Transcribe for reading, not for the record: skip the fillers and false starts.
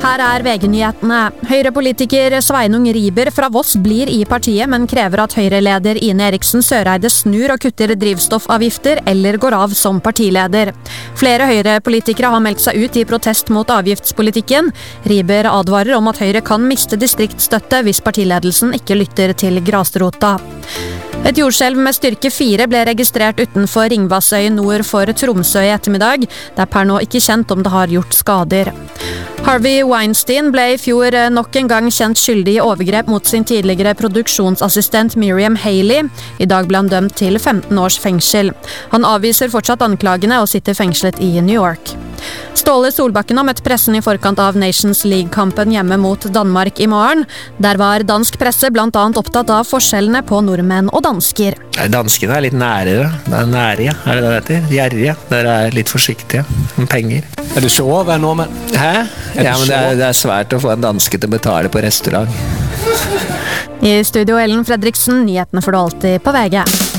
Her VG-nyhetene. Høyre-politiker Sveinung Riber fra Voss blir i partiet, men krever at Høyre-leder Ine Eriksen Søreide snur og kutter drivstoffavgifter eller går av som partileder. Flere Høyre-politikere har meldt seg ut i protest mot avgiftspolitikken. Riber advarer om at Høyre kan miste distriktsstøtte hvis partiledelsen ikke lytter til grasrota. Et jordskjelv med styrke 4 ble registrert utenfor Ringvassøy nord for Tromsø i ettermiddag. Det per nå ikke kjent om det har gjort skader. Harvey Weinstein ble i fjor nok en gang kjent skyldig i overgrep mot sin tidligere produksjonsassistent Miriam Haley. I dag ble han dømt til 15 års fengsel. Han avviser fortsatt anklagene og sitter fengslet i New York. Ståle Solbakken har møtt pressen i forkant av Nations League-kampen hjemme mot Danmark i morgen. Der var dansk presse blant annet opptatt av forskjellene på nordmenn og dansker. Danskene litt nærere. Det nærige, det det heter? Gjerrige. Dere litt forsiktige med penger. Det så å være nordmenn? Hæ? Ja, men det svært å få en danske til å betale på restaurant. I studio Ellen Fredriksen, nyhetene får du alltid på VG.